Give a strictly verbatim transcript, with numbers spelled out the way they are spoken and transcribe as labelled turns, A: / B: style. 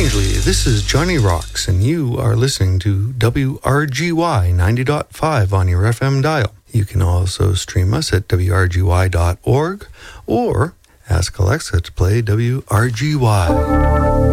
A: Strangely, this is Johnny Rocks, and you are listening to W R G Y ninety point five on your F M dial. You can also stream us at W R G Y dot org or ask Alexa to play W R G Y.